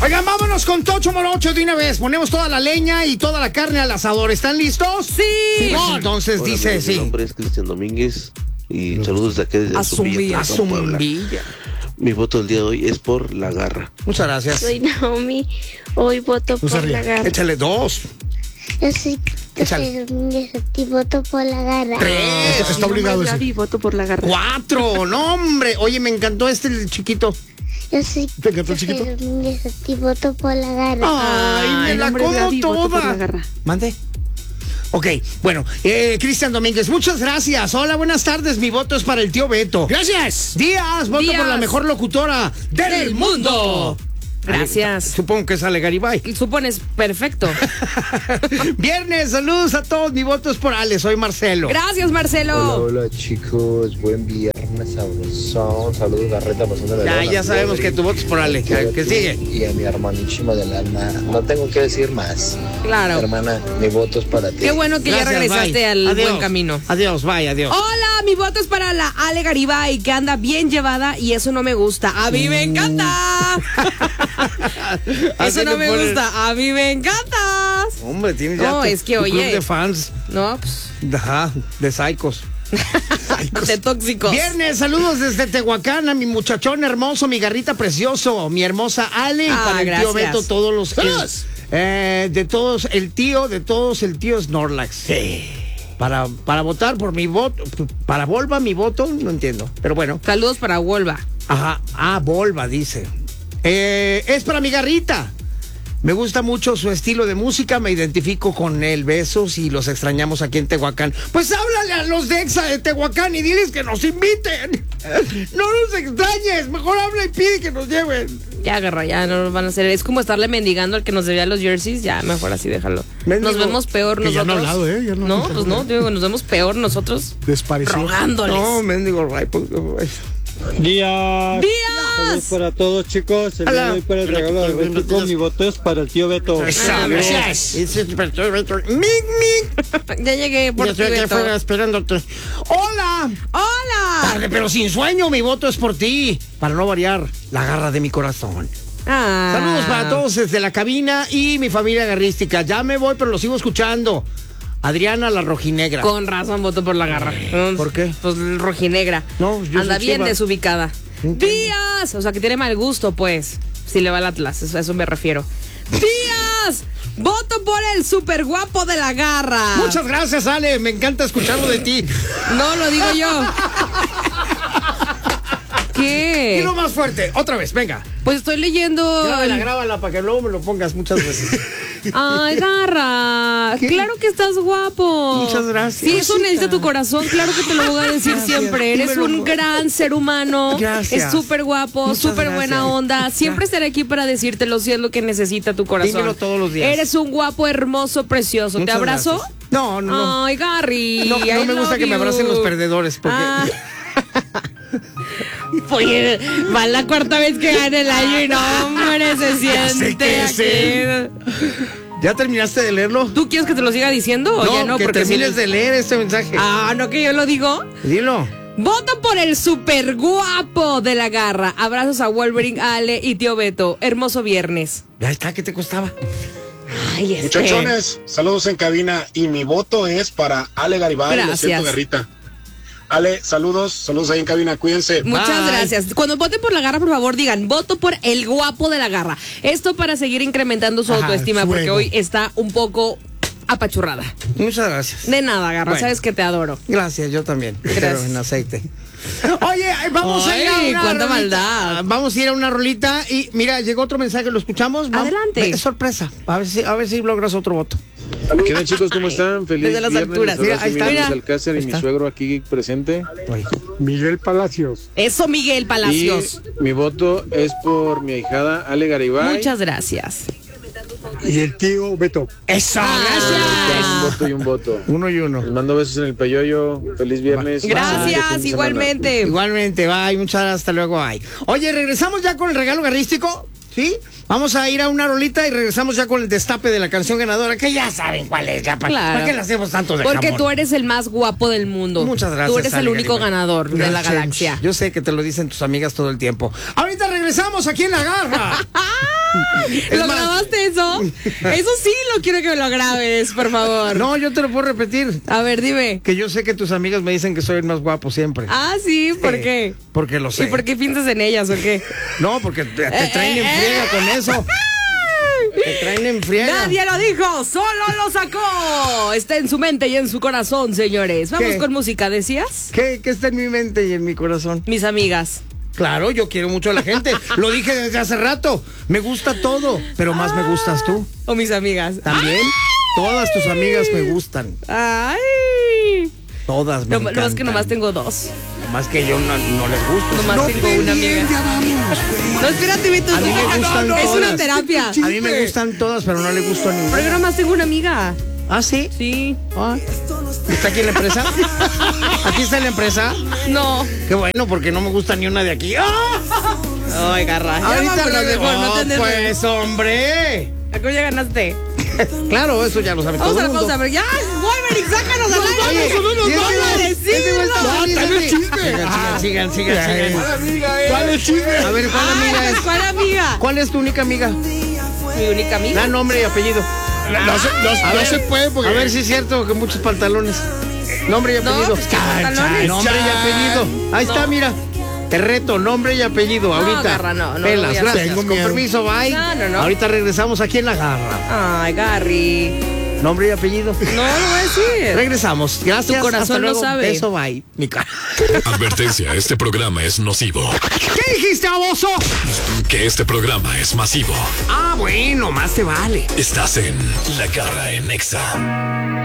Oigan, vámonos con Tocho Morocho de una vez. Ponemos toda la leña y toda la carne al asador. ¿Están listos? Sí. No, entonces Hola, dice amigos, sí. Mi nombre es Cristian Domínguez y saludos de aquí desde Azumbilla. Azumbilla. Mi voto del día de hoy es por La Garra. Muchas gracias. Soy Naomi, hoy voto por La Garra. Échale 2. Yo soy Échale. Domínguez y voto por La Garra. 3. Está obligado ese. Gaby, voto por La Garra. 4. No, hombre. Oye, me encantó el chiquito. Yo soy ¿Te encantó el chiquito? Domínguez y voto por La Garra. Ay, me la nombre es como Gaby, voto por La toda. Garra. Mande. Ok, bueno, Cristian Domínguez, muchas gracias. Hola, buenas tardes. Mi voto es para el tío Beto. Gracias. Díaz, voto Díaz. por la mejor locutora del mundo. Gracias. Supongo que sale Garibay. Supones perfecto. Viernes, saludos a todos. Mi voto es por Ale, soy Marcelo. Gracias, Marcelo. Hola chicos, buen viernes, sabrosón. Saludos Garreta, pasando la Ya sabemos que tu voto es por Ale. ¿Qué sigue? Y a mi hermanísima del alma. No tengo que decir más. Claro. Hermana, mi voto es para ti. Qué bueno que Gracias, ya regresaste bye. al Adiós. buen camino. Adiós, bye, adiós. Hola, mi voto es para la Ale Garibay, que anda bien llevada y eso no me gusta. A mí me encanta. Eso no me gusta. A mí me encanta. Hombre, tienes ya No, tu- es que, tu oye. club de fans. No, pues, Ajá, de psicos. de tóxicos. Viernes, saludos desde Tehuacán a mi muchachón hermoso, mi garrita precioso, mi hermosa Ale, y para el tío gracias. Beto, todos los ¡Saludos! de todos, el tío Snorlax. Para votar por mi voto, para Volva mi voto, no entiendo, pero bueno. Saludos para Wolva. Ajá, Volva dice. Es para mi garrita. Me gusta mucho su estilo de música, me identifico con él. Besos y los extrañamos aquí en Tehuacán. Pues háblale a los de Exa de Tehuacán y diles que nos inviten. No nos extrañes, mejor habla y pide que nos lleven. Ya, Garra, ya no nos van a hacer. Es como estarle mendigando al que nos debía los jerseys. Ya, mejor así déjalo. Mendigo. Nos vemos peor Que ya nosotros. no ha hablado, ¿eh? Ya no. No, pues no, digo, nos vemos peor nosotros. Despareció. Rogándoles. No, mendigo Ray. Días. Saludos ¡Días! para todos, chicos. El día de hoy para el regalo de México, mi voto es para el tío Beto. Gracias. Mic. Ya llegué por Ya ti, estoy aquí Beto. afuera esperándote. ¡Hola! ¡Hola! Tarde pero sin sueño, mi voto es por ti. Para no variar, la garra de mi corazón. Ah. Saludos para todos desde la cabina y mi familia garrística. Ya me voy, pero lo sigo escuchando. Adriana, la rojinegra. Con razón voto por la Garra. ¿Por qué? Pues rojinegra. No, yo anda soy bien Chiva. desubicada. ¡Días! O sea, que tiene mal gusto, pues. Si le va al Atlas, a eso me refiero. ¡Días! Voto por el super guapo de la Garra. Muchas gracias, Ale. Me encanta escucharlo de ti. No, lo digo yo. ¿Qué? Dilo más fuerte. Otra vez, venga. Pues estoy leyendo. Grábala para que luego me lo pongas muchas veces. Ay, Garra. ¿Qué? Claro que estás guapo. Muchas gracias. Sí, eso necesita tu corazón. Claro que te lo voy a decir Gracias. siempre. Eres Dímelo. un gran ser humano. Gracias. Es súper guapo, Muchas súper buena gracias. onda. Siempre estaré aquí para decírtelo si es lo que necesita tu corazón. Dímelo todos los días. Eres un guapo, hermoso, precioso. Muchas ¿Te abrazo? gracias. No. Ay, Gary. No I me gusta love que me you. abracen los perdedores. Porque... Ah. Oye, va la cuarta vez que gana el año y no, hombre, se Ya sé siente que es él. ¿Ya terminaste de leerlo? ¿Tú quieres que te lo siga diciendo o No, ya no? que Porque termines si- de leer este mensaje. Ah, no, que yo lo digo. Dilo. Voto por el super guapo de la Garra. Abrazos a Wolverine, Ale y tío Beto. Hermoso viernes. Ya está, ¿qué te costaba? Ay, Muchachones, saludos en cabina y mi voto es para Ale Garibay, lo Gracias. siento Garrita. Ale, saludos ahí en cabina, cuídense. Muchas Bye. gracias. Cuando voten por la Garra, por favor, digan, voto por el guapo de la Garra. Esto para seguir incrementando su Ajá, autoestima, porque fuego. hoy está un poco apachurrada. Muchas gracias. De nada, Garra, Bueno. sabes que te adoro. Gracias, yo también. Gracias. Pero en aceite. Oye, vamos a ir a Ay, una cuánta rolita. maldad. Vamos a ir a una rolita y mira, llegó otro mensaje, ¿lo escuchamos? Adelante. Es sorpresa. A ver si logras otro voto. ¿Qué tal, chicos? ¿Cómo están? Feliz Desde las viernes. alturas. Les Mira, abrazo ahí está. Miguel Mira. Alcácer y Ahí mi está. suegro aquí presente. Miguel Palacios. Eso, Miguel Palacios. Y mi voto es por mi ahijada Ale Garibay. Muchas gracias. Y el tío Beto. ¡Eso! Un voto y un voto. Uno y uno. Les mando besos en el peyoyo. Feliz viernes. Gracias, Excelente fin de semana. igualmente. Igualmente, bye, muchas gracias, hasta luego, bye. Oye, regresamos ya con el regalo garrístico. ¿Sí? Vamos a ir a una rolita y regresamos ya con el destape de la canción ganadora, que ya saben cuál es. Ya, ¿para qué le hacemos tanto de Porque jamón? tú eres el más guapo del mundo. Muchas gracias. Tú eres el Ale único Garibay. ganador de la Gracias. galaxia. Yo sé que te lo dicen tus amigas todo el tiempo. Ahorita regresamos aquí en La Garra. Es ¿Lo más- grabaste eso? Eso sí lo quiero que me lo grabes, por favor. No, yo te lo puedo repetir. A ver, dime. Que yo sé que tus amigas me dicen que soy el más guapo siempre. Ah, sí, ¿por qué? Porque lo sé. ¿Y por qué piensas en ellas o qué? No, porque te traen en friega con eso. Te traen en friega. Nadie lo dijo, solo lo sacó. Está en su mente y en su corazón, señores. Vamos ¿Qué? con música, ¿decías? ¿Qué está en mi mente y en mi corazón? Mis amigas. Claro, yo quiero mucho a la gente. Lo dije desde hace rato. Me gusta todo, pero más me gustas tú. O mis amigas. También. Todas tus amigas me gustan. Ay. Todas me Lo más encantan. que nomás tengo dos. Más que yo no les gusto. Nomás No tengo una amiga. ya vamos. No, espérate, Vito. A mí me gustan Es una todas. terapia. A mí me gustan todas, pero no le gusto a Pero yo ninguna. nomás tengo una amiga. ¿Ah, sí? Sí. Ah. ¿Está aquí en la empresa? ¿Aquí está en la empresa? No. Qué bueno, porque no me gusta ni una de aquí. ¡Ah! Ay, garra. Ya Ahorita vámonos, mejor, no te andes- pues, hombre. ¿A qué ya ganaste? Claro, eso ya lo sabe Vamos todo a el la mundo. pausa, pero ya, Wolverine, sácanos al aire. Oye, No y ese voy a güey- ese güey está decirlo. feliz, también así. chisme. Sigan. ¿Cuál es chisme? A ver, ¿cuál amiga es? ¿Cuál amiga? ¿Cuál es tu única amiga? Mi única amiga. Da nombre y apellido. No se puede porque... A ver si es cierto que muchos pantalones. Nombre y No, apellido. pues, ¿qué pantalones? Nombre y apellido. Ahí está, No. mira. Te reto, nombre y apellido. Ahorita. Garra, no Pelas, lo voy a gracias. hacer. Con permiso, bye. No. Ahorita regresamos aquí en La Garra. Ay, Garry. Nombre y apellido. No lo voy a decir. Regresamos. Gracias. Tu corazón hasta lo luego. sabe. Eso, bye. Mi cara. Advertencia, este programa es nocivo. ¿Qué dijiste, baboso? Que este programa es masivo. Ah, bueno, más te vale. Estás en La Garra en Exa.